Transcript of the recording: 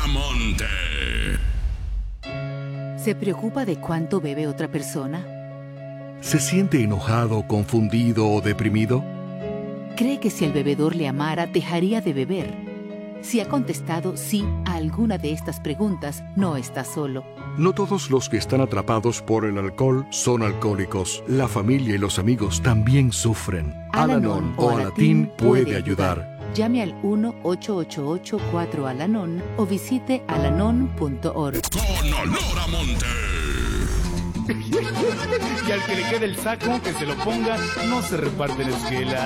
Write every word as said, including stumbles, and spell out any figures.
Monte. ¿Se preocupa de cuánto bebe otra persona? ¿Se siente enojado, confundido o deprimido? ¿Cree que si el bebedor le amara, dejaría de beber? Si ha contestado sí a alguna de estas preguntas, no está solo. No todos los que están atrapados por el alcohol son alcohólicos. La familia y los amigos también sufren. Al-Anon o Alatín puede ayudar. Llame al uno ocho ocho ocho cuatro Al-Anon o visite alanon punto org. Con olor a monte. Y al que le quede el saco, que se lo ponga, no se reparte la esquela.